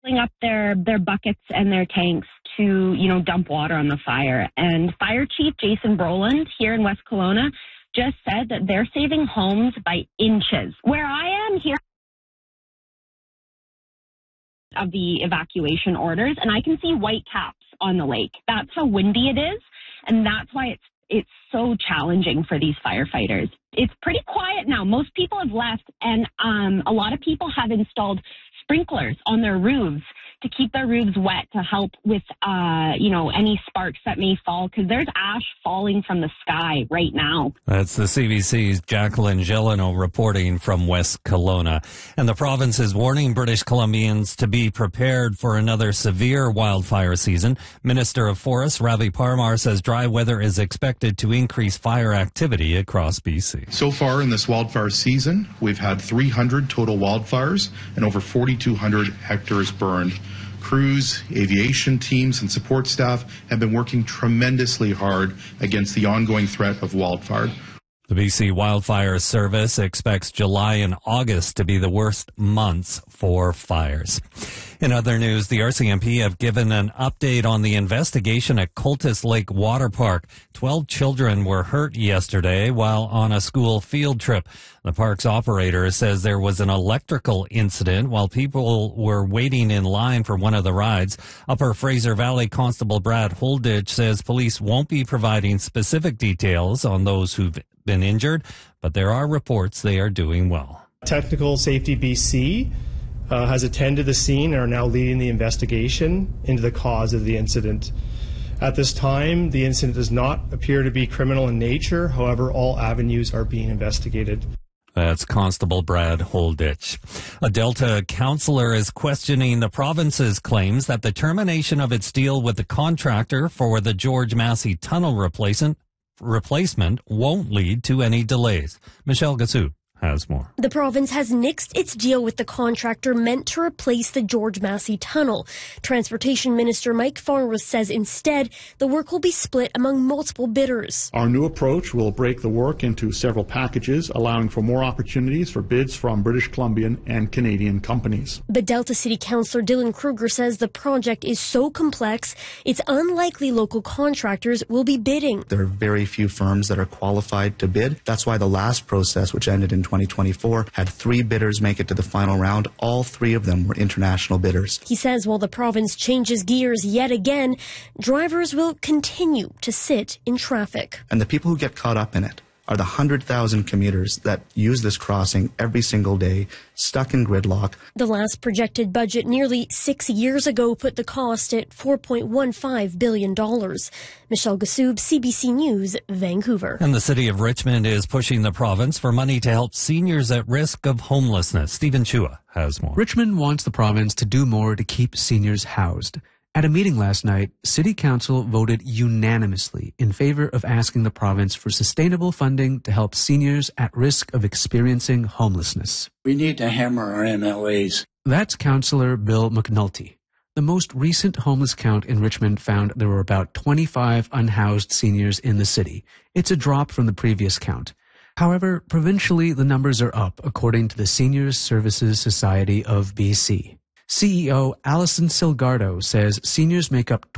up their buckets and their tanks to, dump water on the fire. And Fire Chief Jason Brolin here in West Kelowna just said that they're saving homes by inches. Where I am here of the evacuation orders, and I can see white caps on the lake. That's how windy it is, and that's why it's so challenging for these firefighters. It's pretty quiet now. Most people have left, and a lot of people have installed sprinklers on their roofs to keep their roofs wet to help with, any sparks that may fall, because there's ash falling from the sky right now. That's the CBC's Jacqueline Gelano reporting from West Kelowna. And the province is warning British Columbians to be prepared for another severe wildfire season. Minister of Forests Ravi Parmar says dry weather is expected to increase fire activity across BC. So far in this wildfire season, we've had 300 total wildfires and over 4,200 hectares burned. Crews, aviation teams, and support staff have been working tremendously hard against the ongoing threat of wildfire. The BC Wildfire Service expects July and August to be the worst months for fires. In other news, the RCMP have given an update on the investigation at Cultus Lake Water Park. 12 children were hurt yesterday while on a school field trip. The park's operator says there was an electrical incident while people were waiting in line for one of the rides. Upper Fraser Valley Constable Brad Holditch says police won't be providing specific details on those who've been injured, but there are reports they are doing well. Technical Safety BC has attended the scene and are now leading the investigation into the cause of the incident. At this time, the incident does not appear to be criminal in nature. However, all avenues are being investigated. That's Constable Brad Holditch. A Delta councillor is questioning the province's claims that the termination of its deal with the contractor for the George Massey Tunnel replacement won't lead to any delays. Michelle Gassou has more. The province has nixed its deal with the contractor meant to replace the George Massey Tunnel. Transportation Minister Mike Farnworth says instead the work will be split among multiple bidders. Our new approach will break the work into several packages, allowing for more opportunities for bids from British Columbian and Canadian companies. But Delta City Councillor Dylan Kruger says the project is so complex, it's unlikely local contractors will be bidding. There are very few firms that are qualified to bid. That's why the last process, which ended in 2024, had 3 bidders make it to the final round. All 3 of them were international bidders. He says while the province changes gears yet again, drivers will continue to sit in traffic. And the people who get caught up in it are the 100,000 commuters that use this crossing every single day, stuck in gridlock. The last projected budget nearly 6 years ago put the cost at $4.15 billion. Michelle Gassou, CBC News, Vancouver. And the city of Richmond is pushing the province for money to help seniors at risk of homelessness. Stephen Chua has more. Richmond wants the province to do more to keep seniors housed. At a meeting last night, City Council voted unanimously in favor of asking the province for sustainable funding to help seniors at risk of experiencing homelessness. We need to hammer our MLAs. That's Councillor Bill McNulty. The most recent homeless count in Richmond found there were about 25 unhoused seniors in the city. It's a drop from the previous count. However, provincially, the numbers are up, according to the Seniors Services Society of BC. CEO Alison Silgardo says seniors make up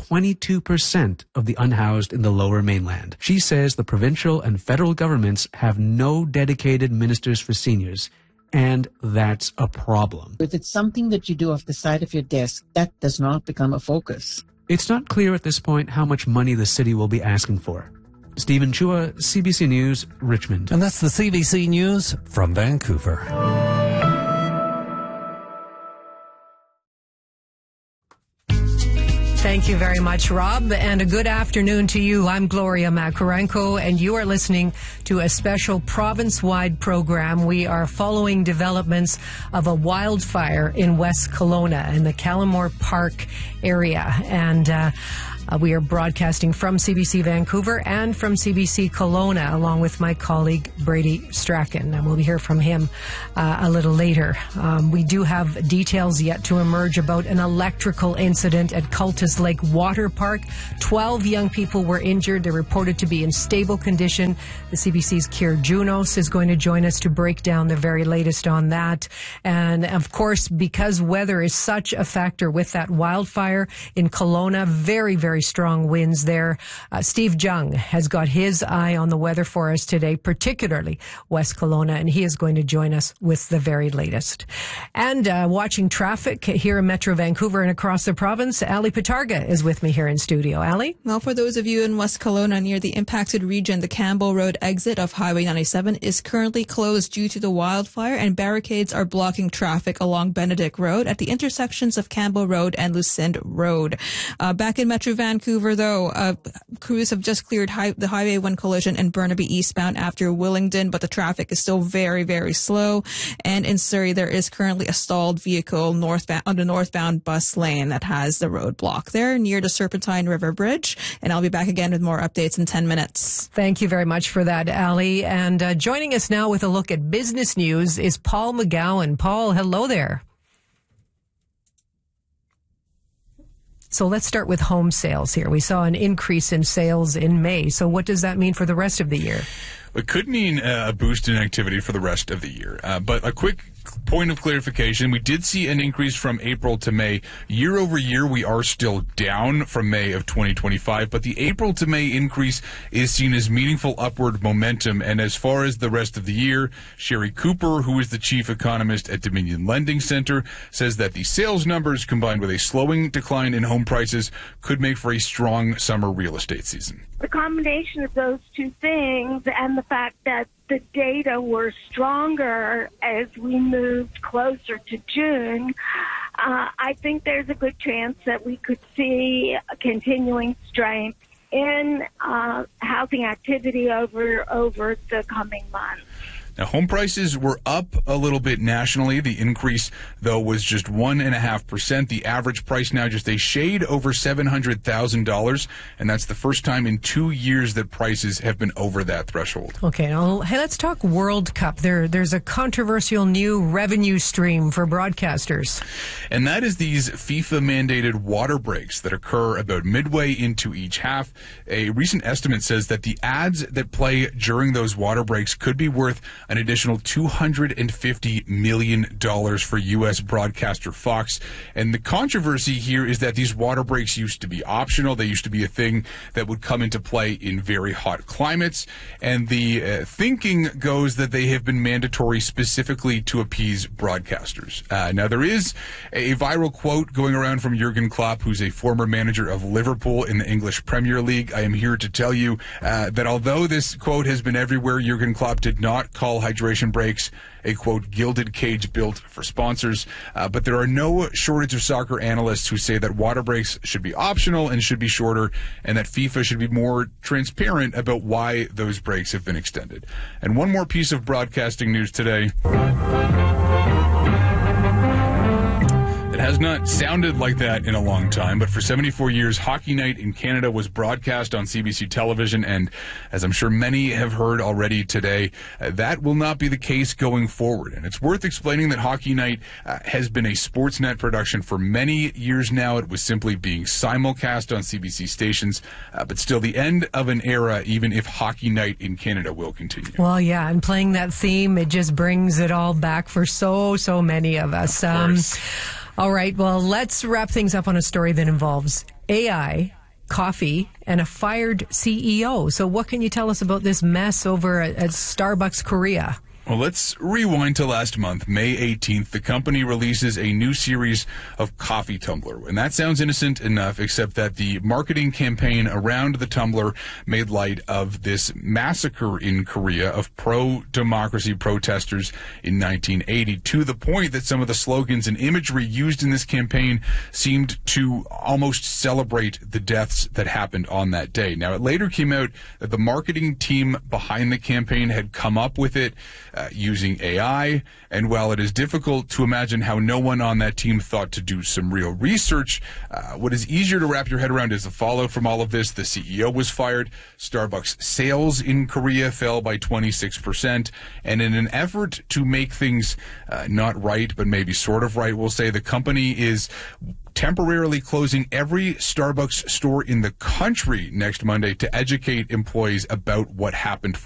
22% of the unhoused in the Lower Mainland. She says the provincial and federal governments have no dedicated ministers for seniors, and that's a problem. If it's something that you do off the side of your desk, that does not become a focus. It's not clear at this point how much money the city will be asking for. Stephen Chua, CBC News, Richmond. And that's the CBC News from Vancouver. Thank you very much, Rob, and a good afternoon to you. I'm Gloria Makarenko, and you are listening to a special province-wide program. We are following developments of a wildfire in West Kelowna in the Callamore Park area, and We are broadcasting from CBC Vancouver and from CBC Kelowna, along with my colleague Brady Strachan, and we'll hear from him a little later. We do have details yet to emerge about an electrical incident at Cultus Lake Water Park. 12 young people were injured. They're reported to be in stable condition. The CBC's Keir Junos is going to join us to break down the very latest on that. And of course, because weather is such a factor with that wildfire in Kelowna, very, very strong winds there. Steve Jung has got his eye on the weather for us today, particularly West Kelowna, and he is going to join us with the very latest. And watching traffic here in Metro Vancouver and across the province, Ali Patarga is with me here in studio. Ali? Well, for those of you in West Kelowna near the impacted region, the Campbell Road exit of Highway 97 is currently closed due to the wildfire, and barricades are blocking traffic along Benedict Road at the intersections of Campbell Road and Lucinde Road. Back in Metro Vancouver, though, crews have just cleared the Highway 1 collision in Burnaby eastbound after Willingdon, but the traffic is still very, very slow. And in Surrey, there is currently a stalled vehicle on the northbound bus lane that has the road blocked there near the Serpentine River Bridge. And I'll be back again with more updates in 10 minutes. Thank you very much for that, Ali. And joining us now with a look at business news is Paul McGowan. Paul, hello there. So let's start with home sales here. We saw an increase in sales in May. So what does that mean for the rest of the year? It could mean a boost in activity for the rest of the year. But a quick point of clarification, we did see an increase from April to May. Year over year, we are still down from May of 2025, but the April to May increase is seen as meaningful upward momentum. And as far as the rest of the year, Sherry Cooper, who is the chief economist at Dominion Lending Center, says that the sales numbers combined with a slowing decline in home prices could make for a strong summer real estate season. The combination of those two things and the fact that the data were stronger as we moved closer to June, I think there's a good chance that we could see a continuing strength in housing activity over the coming months. Now, home prices were up a little bit nationally. The increase, though, was just 1.5%. The average price now just a shade over $700,000, and that's the first time in 2 years that prices have been over that threshold. Okay, now, hey, let's talk World Cup. There's a controversial new revenue stream for broadcasters. And that is these FIFA-mandated water breaks that occur about midway into each half. A recent estimate says that the ads that play during those water breaks could be worth an additional $250 million for U.S. broadcaster Fox. And the controversy here is that these water breaks used to be optional. They used to be a thing that would come into play in very hot climates. And the thinking goes that they have been mandatory specifically to appease broadcasters. Now, there is a viral quote going around from Jurgen Klopp, who's a former manager of Liverpool in the English Premier League. I am here to tell you that although this quote has been everywhere, Jurgen Klopp did not call hydration breaks a, quote, gilded cage built for sponsors. But there are no shortage of soccer analysts who say that water breaks should be optional and should be shorter, and that FIFA should be more transparent about why those breaks have been extended. And one more piece of broadcasting news today. It has not sounded like that in a long time, but for 74 years, Hockey Night in Canada was broadcast on CBC television, and as I'm sure many have heard already today, that will not be the case going forward. And it's worth explaining that Hockey Night has been a Sportsnet production for many years now. It was simply being simulcast on CBC stations, but still the end of an era, even if Hockey Night in Canada will continue. Well, yeah, and playing that theme, it just brings it all back for so many of us. Of course. All right, well, let's wrap things up on a story that involves AI, coffee, and a fired CEO. So what can you tell us about this mess over at Starbucks Korea? Well, let's rewind to last month, May 18th. The company releases a new series of coffee tumbler. And that sounds innocent enough, except that the marketing campaign around the tumbler made light of this massacre in Korea of pro-democracy protesters in 1980, to the point that some of the slogans and imagery used in this campaign seemed to almost celebrate the deaths that happened on that day. Now, it later came out that the marketing team behind the campaign had come up with it using AI. And while it is difficult to imagine how no one on that team thought to do some real research, what is easier to wrap your head around is the fallout from all of this. The CEO was fired. Starbucks sales in Korea fell by 26%. And in an effort to make things not right, but maybe sort of right, we'll say, the company is temporarily closing every Starbucks store in the country next Monday to educate employees about what happened